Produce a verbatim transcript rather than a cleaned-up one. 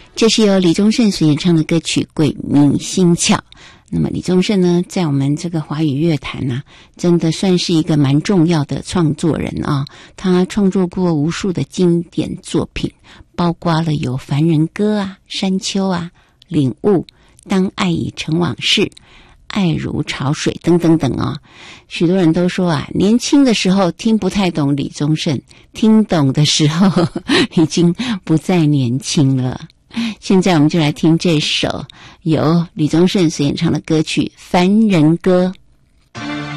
这是由李宗盛所演唱的歌曲《鬼迷心窍》。那么李宗盛呢，在我们这个华语乐坛啊，真的算是一个蛮重要的创作人啊。他创作过无数的经典作品，包括了有《凡人歌》啊、《山丘》啊、《领悟》、《当爱已成往事》、《爱如潮水》等等等啊。许多人都说啊，年轻的时候听不太懂李宗盛，听懂的时候已经不再年轻了。现在我们就来听这首由李宗盛所演唱的歌曲《凡人歌》。